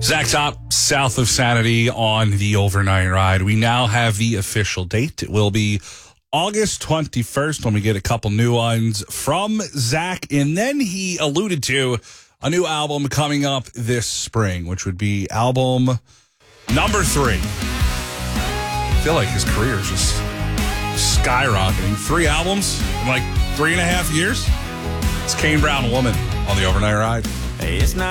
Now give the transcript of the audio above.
Zach Top, South of Sanity on the Overnight Ride. We now have the official date. It will be August 21st when we get a couple new ones from Zach. And then he alluded to a new album coming up this spring, which would be album number 3. I feel like his career is just skyrocketing. 3 albums in like 3.5 years. It's Kane Brown Woman on the Overnight Ride. It's not